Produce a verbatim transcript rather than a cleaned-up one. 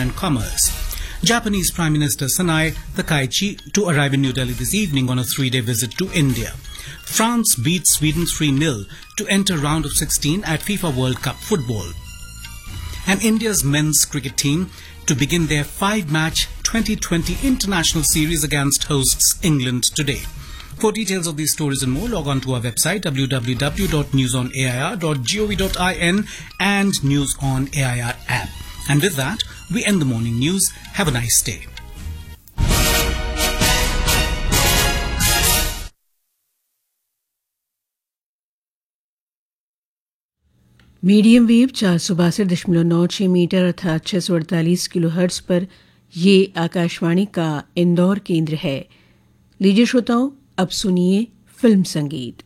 and Commerce. Japanese Prime Minister Sanae Takaichi to arrive in New Delhi this evening on a three-day visit to India. France beats Sweden three nil to enter round of sixteen at FIFA World Cup football. And India's men's cricket team to begin their five-match twenty twenty international series against hosts England today. For details of these stories and more, log on to our website w w w dot news on a i r dot gov dot in and News on A I R app. And with that, we end the morning news. Have a nice day. Medium wave चार सौ बासठ दशमलव नौ छः metre अर्थात छः सौ अड़तालीस kilo hertz पर ये आकाशवाणी का इंदौर केंद्र है। लीजिए श्रोताओं, अब सुनिए फिल्म संगीत।